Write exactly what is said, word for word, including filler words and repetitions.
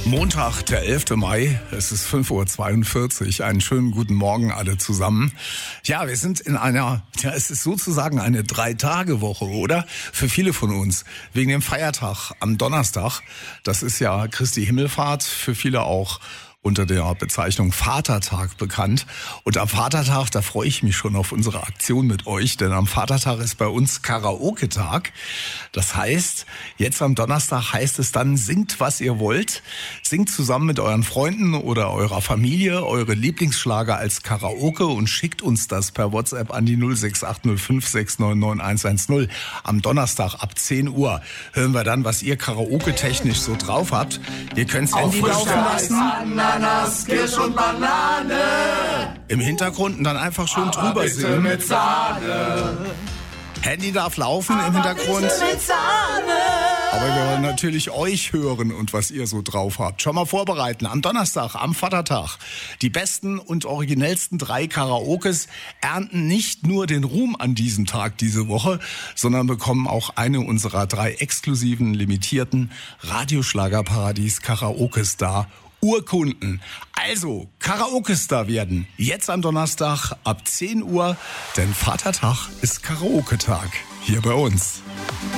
Montag, der elfter Mai, es ist fünf Uhr zweiundvierzig. Einen schönen guten Morgen alle zusammen. Ja, wir sind in einer, ja, es ist sozusagen eine Drei-Tage-Woche, oder? Für viele von uns. Wegen dem Feiertag am Donnerstag. Das ist ja Christi Himmelfahrt, für viele auch unter der Bezeichnung Vatertag bekannt. Und am Vatertag, da freue ich mich schon auf unsere Aktion mit euch, denn am Vatertag ist bei uns Karaoke-Tag. Das heißt, jetzt am Donnerstag heißt es dann, singt, was ihr wollt. Singt zusammen mit euren Freunden oder eurer Familie eure Lieblingsschlager als Karaoke und schickt uns das per WhatsApp an die null sechs acht null fünf sechs neun neun eins eins null. Am Donnerstag ab zehn Uhr hören wir dann, was ihr Karaoke-technisch so drauf habt. Ihr könnt's Handy laufen lassen. Ananas, Kirsch und Banane. Im Hintergrund dann einfach schön Aber drüber bitte singen. mit Sahne. Handy darf laufen im Hintergrund. Bitte mit Sahne. Aber wir wollen natürlich euch hören und was ihr so drauf habt. Schon mal vorbereiten. Am Donnerstag, am Vatertag. Die besten und originellsten drei Karaokes ernten nicht nur den Ruhm an diesem Tag diese Woche, sondern bekommen auch eine unserer drei exklusiven, limitierten Radioschlagerparadies-Karaokes-Star Urkunden. Also, Karaoke-Star werden. Jetzt am Donnerstag ab zehn Uhr, denn Vatertag ist Karaoke-Tag. Hier bei uns.